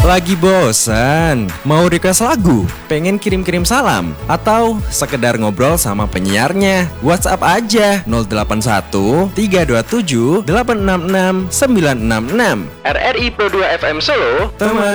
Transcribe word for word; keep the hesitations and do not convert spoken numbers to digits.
Lagi bosan? Mau request lagu? Pengen kirim-kirim salam? Atau sekedar ngobrol sama penyiarnya? WhatsApp aja nol delapan satu tiga dua tujuh delapan enam enam sembilan enam enam. R R I Pro dua F M Solo, teman